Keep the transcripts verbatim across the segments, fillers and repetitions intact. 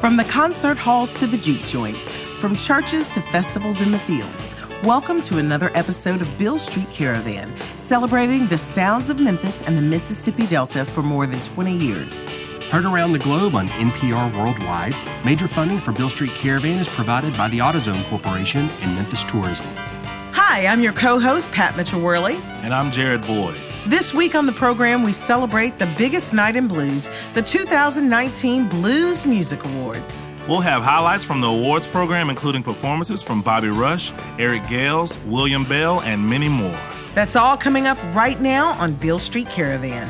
From the concert halls to the juke joints, from churches to festivals in the fields, welcome to another episode of Beale Street Caravan, celebrating the sounds of Memphis and the Mississippi Delta for more than twenty years. Heard around the globe on N P R Worldwide, major funding for Beale Street Caravan is provided by the AutoZone Corporation and Memphis Tourism. Hi, I'm your co-host, Pat Mitchell-Worley. And I'm Jared Boyd. This week on the program, we celebrate the biggest night in blues, the two thousand nineteen Blues Music Awards. We'll have highlights from the awards program, including performances from Bobby Rush, Eric Gales, William Bell, and many more. That's all coming up right now on Beale Street Caravan.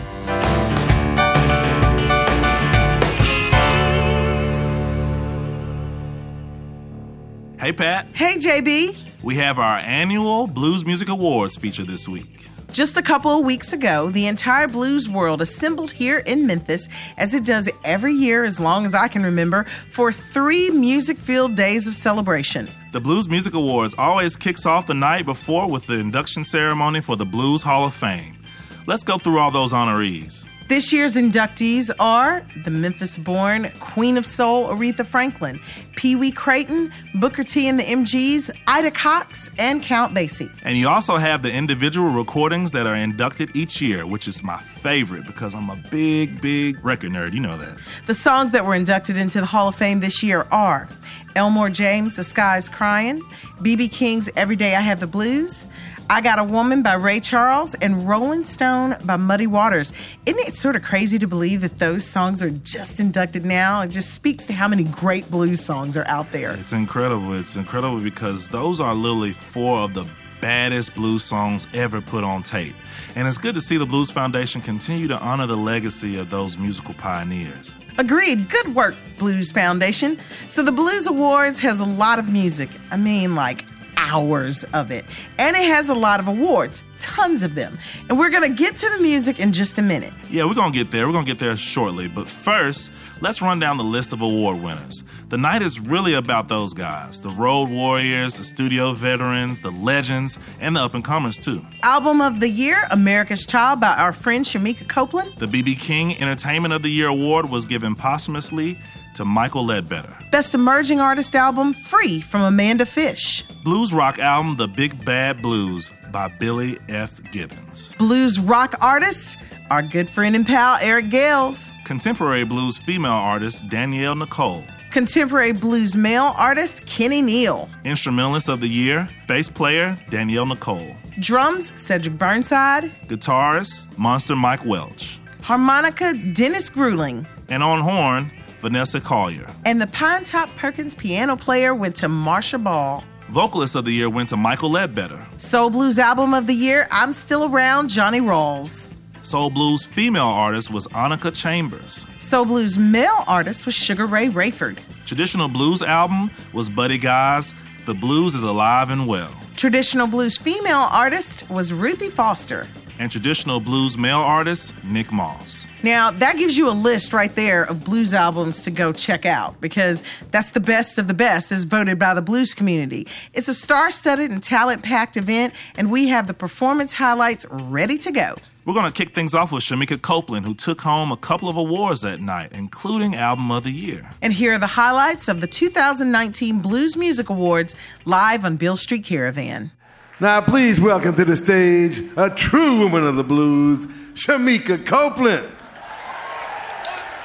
Hey, Pat. Hey, J B. We have our annual Blues Music Awards feature this week. Just a couple of weeks ago, the entire blues world assembled here in Memphis, as it does every year as long as I can remember, for three music-filled days of celebration. The Blues Music Awards always kicks off the night before with the induction ceremony for the Blues Hall of Fame. Let's go through all those honorees. This year's inductees are the Memphis-born Queen of Soul, Aretha Franklin, Pee Wee Creighton, Booker T and the M Gs, Ida Cox, and Count Basie. And you also have the individual recordings that are inducted each year, which is my favorite because I'm a big, big record nerd. You know that. The songs that were inducted into the Hall of Fame this year are Elmore James, The Sky's Crying, B B King's Every Day I Have the Blues, I Got a Woman by Ray Charles, and Rolling Stone by Muddy Waters. Isn't it sort of crazy to believe that those songs are just inducted now? It just speaks to how many great blues songs are out there. It's incredible. It's incredible because those are literally four of the baddest blues songs ever put on tape. And it's good to see the Blues Foundation continue to honor the legacy of those musical pioneers. Agreed. Good work, Blues Foundation. So the Blues Awards has a lot of music. I mean, like hours of it. And it has a lot of awards, tons of them. And we're going to get to the music in just a minute. Yeah, we're going to get there. We're going to get there shortly. But first, let's run down the list of award winners. The night is really about those guys, the road warriors, the studio veterans, the legends, and the up-and-comers, too. Album of the Year, America's Child by our friend Shamika Copeland. The B B King Entertainment of the Year award was given posthumously to Michael Ledbetter. Best Emerging Artist Album, Free, from Amanda Fish. Blues rock album, The Big Bad Blues by Billy F. Gibbons. Blues rock artist, our good friend and pal, Eric Gales. Contemporary blues female artist, Danielle Nicole. Contemporary blues male artist, Kenny Neal. Instrumentalist of the Year, bass player, Danielle Nicole. Drums, Cedric Burnside. Guitarist, Monster Mike Welch. Harmonica, Dennis Gruling. And on horn, Vanessa Collier. And the Pine Top Perkins piano player went to Marsha Ball. Vocalist of the Year went to Michael Ledbetter. Soul Blues Album of the Year, I'm Still Around, Johnny Rawls. Soul Blues female artist was Annika Chambers. Soul Blues male artist was Sugar Ray Rayford. Traditional Blues album was Buddy Guy's The Blues is Alive and Well. Traditional Blues female artist was Ruthie Foster. And traditional blues male artist, Nick Moss. Now, that gives you a list right there of blues albums to go check out because that's the best of the best as voted by the blues community. It's a star-studded and talent-packed event, and we have the performance highlights ready to go. We're going to kick things off with Shamika Copeland, who took home a couple of awards that night, including Album of the Year. And here are the highlights of the two thousand nineteen Blues Music Awards live on Beale Street Caravan. Now, please welcome to the stage a true woman of the blues, Shamika Copeland.